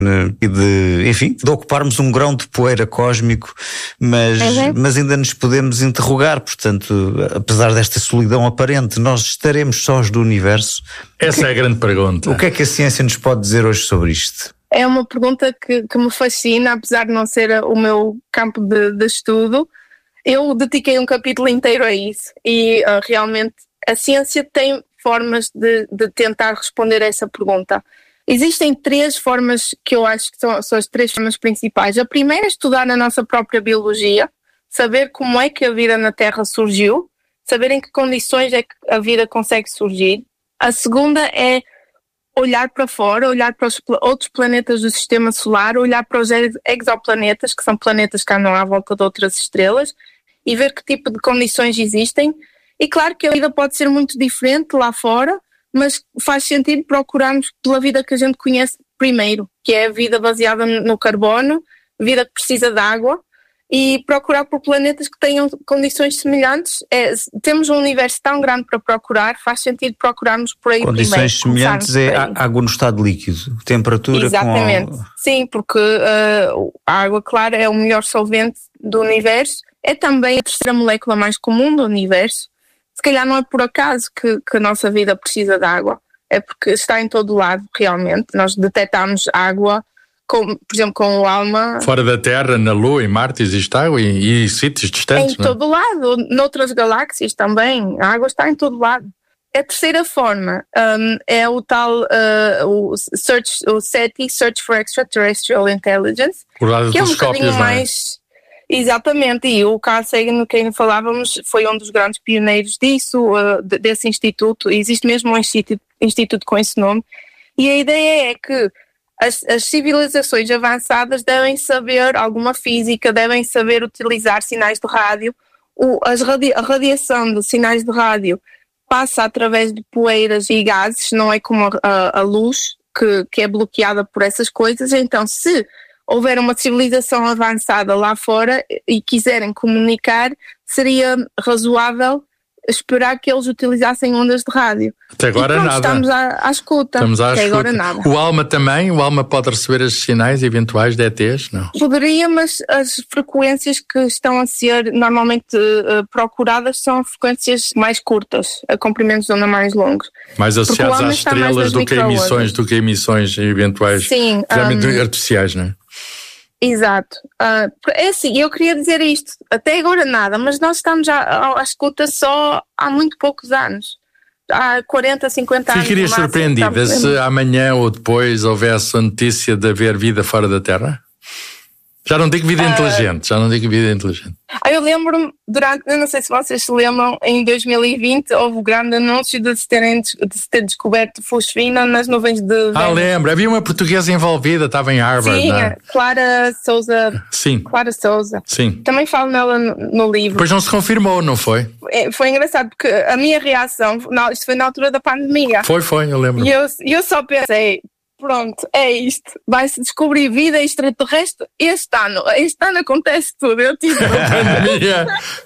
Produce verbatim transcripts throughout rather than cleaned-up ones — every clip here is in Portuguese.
e de, enfim, de ocuparmos um grão de poeira cósmico, mas, uhum. mas ainda nos podemos interrogar, portanto, apesar desta solidão aparente, nós estaremos sós do universo? Essa que, é a grande pergunta. O que é que a ciência nos pode dizer hoje sobre isto? É uma pergunta que, que me fascina, apesar de não ser o meu campo de, de estudo. Eu dediquei um capítulo inteiro a isso e uh, realmente a ciência tem formas de, de tentar responder a essa pergunta. Existem três formas que eu acho que são, são as três formas principais. A primeira é estudar a nossa própria biologia, saber como é que a vida na Terra surgiu, saber em que condições é que a vida consegue surgir. A segunda é olhar para fora, olhar para os outros planetas do Sistema Solar, olhar para os exoplanetas, que são planetas que andam à volta de outras estrelas, e ver que tipo de condições existem. E claro que a vida pode ser muito diferente lá fora, mas faz sentido procurarmos pela vida que a gente conhece primeiro, que é a vida baseada no carbono, vida que precisa de água, e procurar por planetas que tenham condições semelhantes. É, temos um universo tão grande para procurar, faz sentido procurarmos por aí condições primeiro. Condições semelhantes é água no estado líquido, temperatura. Exatamente, com a... sim, porque uh, a água, claro, é o melhor solvente do universo, é também a terceira molécula mais comum do universo. Se calhar não é por acaso que, que a nossa vida precisa de água, é porque está em todo lado realmente. Nós detectamos água, com, por exemplo, com o ALMA. Fora da Terra, na Lua, em Marte existe água e, e sítios distantes, em todo lado, noutras galáxias também, a água está em todo lado. A terceira forma um, é o tal uh, o search, o SETI, Search for Extraterrestrial Intelligence, por lado que é um telescópios, bocadinho mais... Exatamente, e o Carl Sagan, no quem falávamos, foi um dos grandes pioneiros disso, uh, desse instituto. Existe mesmo um instituto, instituto com esse nome, e a ideia é que as, as civilizações avançadas devem saber alguma física, devem saber utilizar sinais de rádio. O, as radi- a radiação de sinais de rádio passa através de poeiras e gases, não é como a, a, a luz, que, que é bloqueada por essas coisas. Então, se houver uma civilização avançada lá fora e quiserem comunicar, seria razoável esperar que eles utilizassem ondas de rádio. Até agora e pronto, nada. Estamos à, à escuta. Estamos à Até escuta. agora nada. O ALMA também? O ALMA pode receber esses sinais eventuais de E Tês? Não. Poderia, mas as frequências que estão a ser normalmente uh, procuradas são frequências mais curtas, a comprimentos de onda mais longos. Mais associados às estrelas do que, emissões, do que emissões eventuais. Sim. Um, artificiais, não é? Exato. Uh, é assim, eu queria dizer isto, até agora nada, mas nós estamos à, à escuta só há muito poucos anos. Há quarenta, cinquenta anos. Ficarias surpreendida se amanhã ou depois houvesse a notícia de haver vida fora da Terra? Já não digo vida uh, inteligente, já não digo vida inteligente. Eu lembro-me, durante, eu não sei se vocês se lembram, em dois mil e vinte houve o grande anúncio de se, terem, de se ter descoberto fosfina nas nuvens de Vênus. Ah, lembro, havia uma portuguesa envolvida, estava em Harvard. Sim, não? Clara Souza. Sim. Clara Souza. Sim. Também falo nela no, no livro. Depois não se confirmou, não foi? É, foi engraçado, porque a minha reação, não, isto foi na altura da pandemia. Foi, foi, eu lembro. E eu, eu só pensei... Pronto, é isto. Vai-se descobrir vida extraterrestre este ano. Este ano acontece tudo. Eu tive pandemia.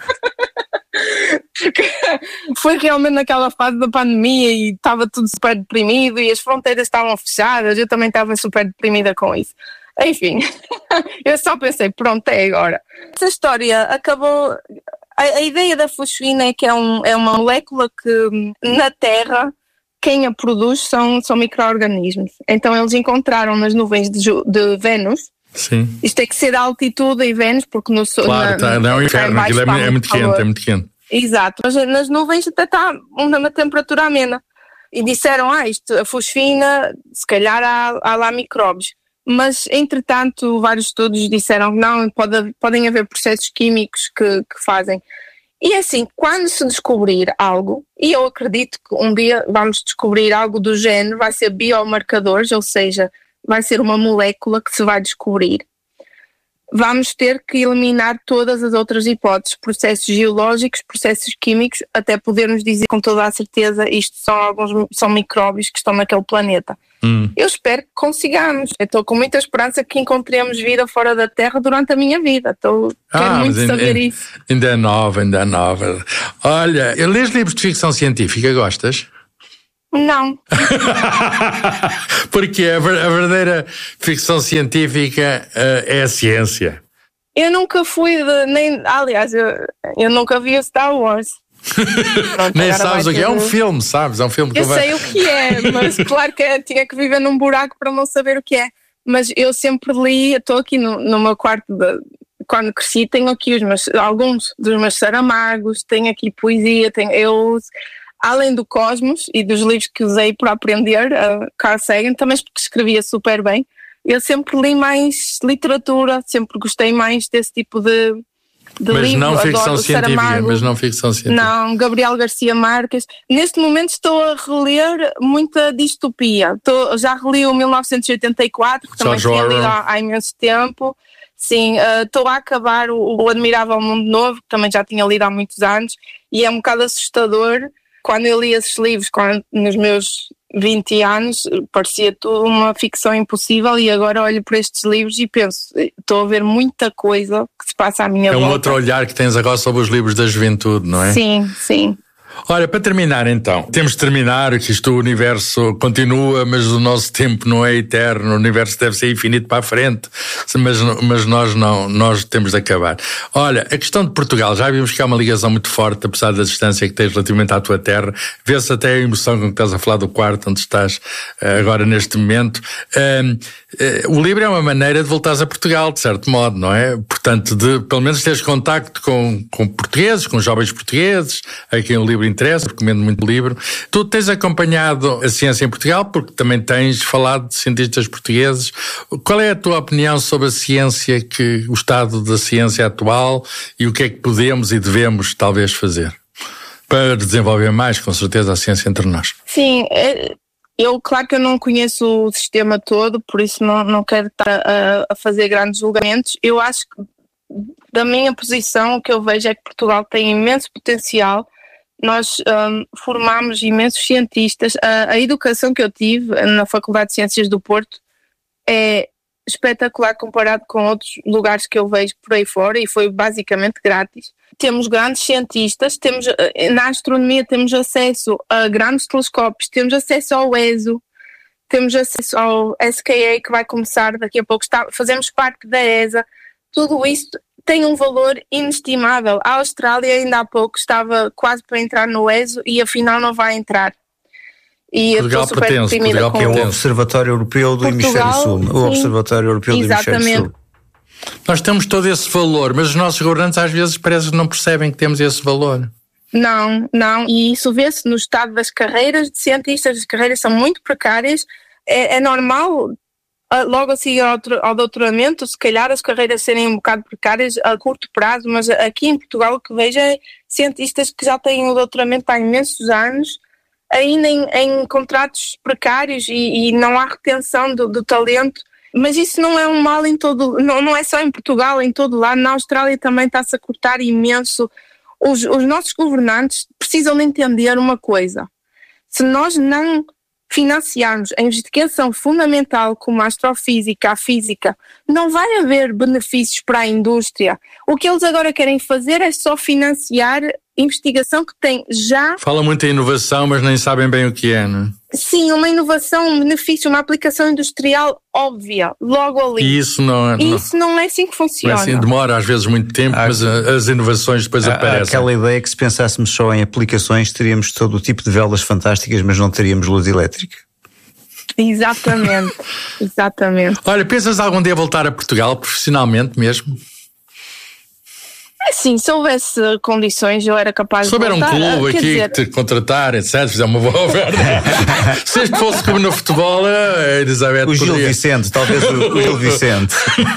Porque foi realmente naquela fase da pandemia e estava tudo super deprimido e as fronteiras estavam fechadas. Eu também estava super deprimida com isso. Enfim, eu só pensei, pronto, é agora. Essa história acabou... A, a ideia da fosfina é que é, um, é uma molécula que na Terra... quem a produz são, são micro-organismos. Então eles encontraram nas nuvens de, de Vênus. Sim. Isto tem que ser a altitude em Vênus, porque no Sol... Claro, tá, não é um inferno, aquilo é, é muito quente, é muito quente. Exato, mas nas nuvens até está uma temperatura amena. E disseram, ah, isto, a fosfina, se calhar há, há lá micróbios. Mas, entretanto, vários estudos disseram que não, pode, podem haver processos químicos que, que fazem... E assim, quando se descobrir algo, e eu acredito que um dia vamos descobrir algo do género, vai ser biomarcadores, ou seja, vai ser uma molécula que se vai descobrir. Vamos ter que eliminar todas as outras hipóteses, processos geológicos, processos químicos, até podermos dizer com toda a certeza isto são alguns são micróbios que estão naquele planeta. Hum. Eu espero que consigamos. Eu estou com muita esperança que encontremos vida fora da Terra durante a minha vida. Estou, ah, quero muito ainda, saber isso. Ainda é nova, ainda é nova. Olha, lês livros de ficção científica, gostas? Não. Porque a verdadeira ficção científica uh, é a ciência. Eu nunca fui de, nem, aliás, eu, eu nunca vi o Star Wars. Pronto, nem sabes o que é, é um filme, sabes? É um filme que eu vai... sei o que é, mas claro que é, tinha que viver num buraco para não saber o que é. Mas eu sempre li, estou aqui no, no meu quarto, de, quando cresci, tenho aqui os meus, alguns dos meus Saramagos, tenho aqui poesia, tenho, eu, além do Cosmos e dos livros que usei para aprender, uh, Carl Sagan, também porque escrevia super bem. Eu sempre li mais literatura, sempre gostei mais desse tipo de, de mas livro. Não ficção científica, mas não ficção científica. Não, Gabriel Garcia Marques. Neste momento estou a reler muita distopia. Estou, já reli o mil novecentos e oitenta e quatro, que também tinha lido há, há imenso tempo. Sim, estou uh, a acabar o, o Admirável Mundo Novo, que também já tinha lido há muitos anos, e é um bocado assustador. Quando eu li esses livros, quando, nos meus vinte anos, parecia tudo uma ficção impossível, e agora olho para estes livros e penso, estou a ver muita coisa que se passa à minha volta. É um outro olhar que tens agora sobre os livros da juventude, não é? Sim, sim. Olha, para terminar então, temos de terminar, que isto o universo continua, mas o nosso tempo não é eterno, o universo deve ser infinito para a frente, mas, mas nós não, nós temos de acabar. Olha, a questão de Portugal, já vimos que há uma ligação muito forte, apesar da distância que tens relativamente à tua terra, vê-se até a emoção com que estás a falar do quarto onde estás agora neste momento. Um, o livro é uma maneira de voltares a Portugal, de certo modo, não é? Portanto, de pelo menos teres contacto com, com portugueses, com jovens portugueses, a quem o livro interessa, recomendo muito o livro. Tu tens acompanhado a ciência em Portugal, porque também tens falado de cientistas portugueses. Qual é a tua opinião sobre a ciência, que o estado da ciência atual, e o que é que podemos e devemos talvez fazer para desenvolver mais, com certeza, a ciência entre nós? Sim, eu, claro que eu não conheço o sistema todo, por isso não, não quero estar a, a fazer grandes julgamentos. Eu acho que, da minha posição, o que eu vejo é que Portugal tem imenso potencial. Nós um, formamos imensos cientistas. A, a educação que eu tive na Faculdade de Ciências do Porto é espetacular comparado com outros lugares que eu vejo por aí fora, e foi basicamente grátis. Temos grandes cientistas, temos, na astronomia temos acesso a grandes telescópios, temos acesso ao E S O, temos acesso ao S K A, que vai começar daqui a pouco, está, fazemos parte da E S A. Tudo isso tem um valor inestimável. A Austrália ainda há pouco estava quase para entrar no E S O e afinal não vai entrar. E eu estou super deprimida com é o Observatório Europeu do Portugal, Hemisfério Sul. O Observatório Europeu Exatamente. do Hemisfério Sul. Nós temos todo esse valor, mas os nossos governantes às vezes parece que não percebem que temos esse valor. Não, não. E isso vê-se no estado das carreiras de cientistas. As carreiras são muito precárias. É, é normal, logo a seguir ao, ao doutoramento, se calhar as carreiras serem um bocado precárias a curto prazo, mas aqui em Portugal o que vejo é cientistas que já têm o doutoramento há imensos anos, ainda em, em contratos precários, e, e não há retenção do, do talento. Mas isso não é um mal em todo, não, não é só em Portugal, em todo lado. Na Austrália também está-se a cortar imenso. Os, os nossos governantes precisam de entender uma coisa: se nós não financiarmos a investigação fundamental como a astrofísica, a física, não vai haver benefícios para a indústria. O que eles agora querem fazer é só financiar investigação que tem já... Fala muito em inovação, mas nem sabem bem o que é, não é? Sim, uma inovação, um benefício, uma aplicação industrial óbvia, logo ali. E isso não é... E isso não é assim que funciona. Não é assim, demora às vezes muito tempo, há, mas as inovações depois há, aparecem. Há aquela ideia que se pensássemos só em aplicações, teríamos todo o tipo de velas fantásticas, mas não teríamos luz elétrica. Exatamente, exatamente. Olha, pensas algum dia voltar a Portugal, profissionalmente mesmo? Sim, se houvesse condições eu era capaz de voltar. Se houver um clube aqui dizer... que te contratar, etcétera, fizer uma boa oferta. Se isto fosse como no futebol, a Elizabeth O Gil poderia... Vicente, talvez o, o Gil Vicente.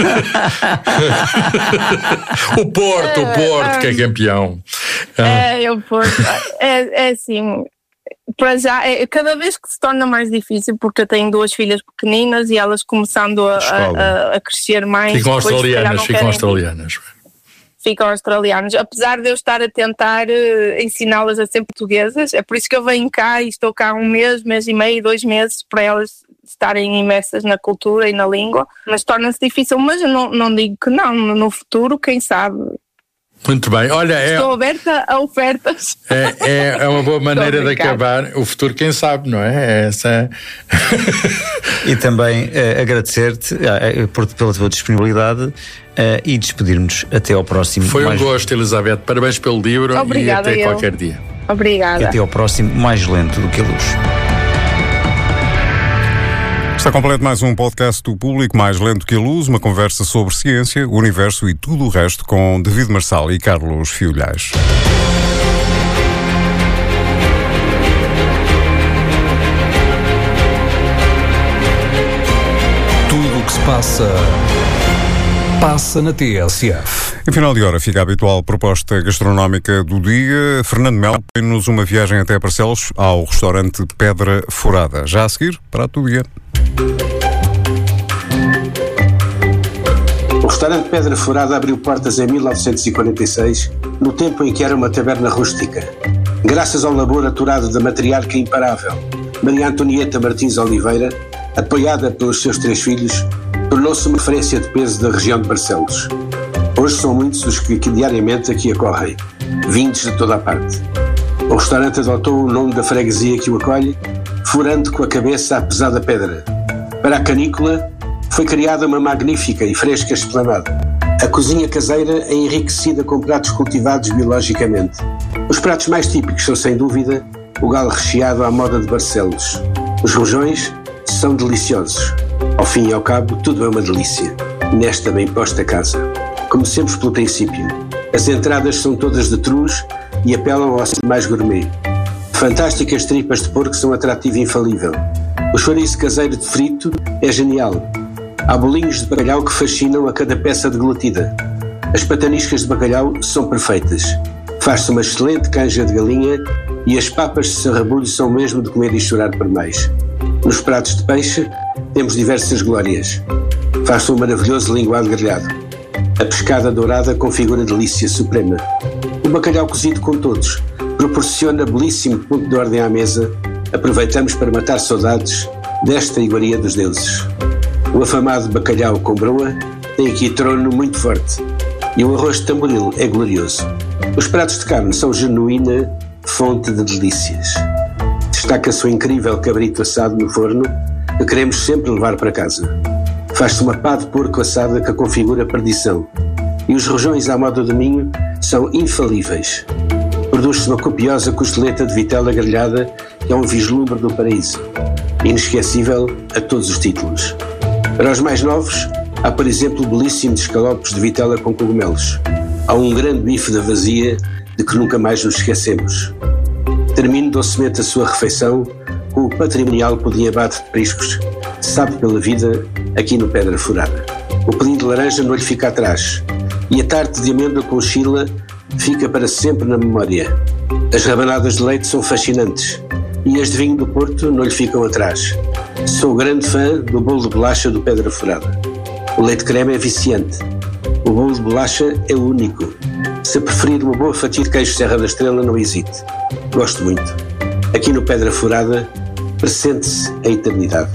O Porto, o Porto que é campeão. É, é o Porto. É, é assim, para já, é, cada vez que se torna mais difícil, porque eu tenho duas filhas pequeninas e elas começando a, a, a crescer mais. Ficam australianas, ficam australianas. Ficam australianos, apesar de eu estar a tentar uh, ensiná-las a ser portuguesas. É por isso que eu venho cá e estou cá um mês, mês e meio, dois meses, para elas estarem imersas na cultura e na língua, mas torna-se difícil. Mas eu não, não digo que não, no futuro, quem sabe, Muito bem. Olha, é, estou aberta a ofertas. É, é, é uma boa maneira de acabar. O futuro, quem sabe, não é? é essa... E também eh, agradecer-te eh, por, pela tua disponibilidade eh, e despedir-nos até ao próximo. Foi um mais... gosto, Elizabeth. Parabéns pelo livro. Obrigada, e até eu. qualquer dia. Obrigada. E até ao próximo, Mais Lento do que a Luz. Está completo mais um podcast do Público, Mais Lento que a Luz, uma conversa sobre ciência, o universo e tudo o resto com David Marçal e Carlos Fiolhais. Tudo o que se passa, passa na T S F. Em final de hora fica a habitual proposta gastronómica do dia. Fernando Melo tem-nos uma viagem até Barcelos ao restaurante Pedra Furada. Já a seguir, prato do dia. O restaurante Pedra Furada abriu portas em mil novecentos e quarenta e seis, no tempo em que era uma taberna rústica. Graças ao labor aturado da matriarca imparável, Maria Antonieta Martins Oliveira, apoiada pelos seus três filhos, tornou-se uma referência de peso da região de Barcelos. Hoje são muitos os que, que diariamente aqui acorrem, vindos de toda a parte. O restaurante adotou o nome da freguesia que o acolhe, furando com a cabeça a pesada pedra. Para a canícula, foi criada uma magnífica e fresca esplanada. A cozinha caseira é enriquecida com pratos cultivados biologicamente. Os pratos mais típicos são, sem dúvida, o galo recheado à moda de Barcelos. Os rojões são deliciosos. Ao fim e ao cabo, tudo é uma delícia, nesta bem posta casa. Comecemos pelo princípio. As entradas são todas de trus e apelam ao estilo mais gourmet. Fantásticas tripas de porco são atrativo infalível. O chouriço caseiro de frito é genial. Há bolinhos de bacalhau que fascinam a cada peça deglutida. As pataniscas de bacalhau são perfeitas. Faz-se uma excelente canja de galinha e as papas de sarrabulho são mesmo de comer e chorar por mais. Nos pratos de peixe temos diversas glórias. Faz-se um maravilhoso linguado grelhado. A pescada dourada configura delícia suprema. O bacalhau cozido com todos proporciona belíssimo ponto de ordem à mesa. Aproveitamos para matar saudades desta iguaria dos deuses. O afamado bacalhau com broa tem aqui trono muito forte e o arroz de tamboril é glorioso. Os pratos de carne são genuína fonte de delícias. Destaca-se o incrível cabrito assado no forno que queremos sempre levar para casa. Faz-se uma pá de porco assada que configura perdição e os rojões à moda do Minho são infalíveis. Produz-se uma copiosa costeleta de vitela grelhada que é um vislumbre do paraíso, inesquecível a todos os títulos. Para os mais novos, há, por exemplo, belíssimos escalopes de vitela com cogumelos. Há um grande bife da vazia de que nunca mais nos esquecemos. Termine docemente a sua refeição com o patrimonial pudim abate de priscos, sabe pela vida, aqui no Pedra Furada. O pudim de laranja não lhe fica atrás e a tarte de amêndoa com chila fica para sempre na memória. As rabanadas de leite são fascinantes e as de vinho do Porto não lhe ficam atrás. Sou grande fã do bolo de bolacha do Pedra Furada. O leite creme é viciante. O bolo de bolacha é único. Se preferir uma boa fatia de queijo Serra da Estrela, não hesite. Gosto muito. Aqui no Pedra Furada, pressente-se a eternidade.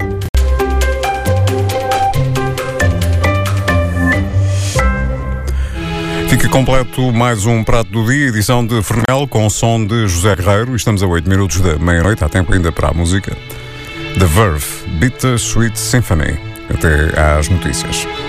Fica completo mais um Prato do Dia, edição de Fernel, com o som de José Guerreiro. Estamos a oito minutos da meia-noite, há tempo ainda para a música. The Verve, Bitter Sweet Symphony. Até às notícias.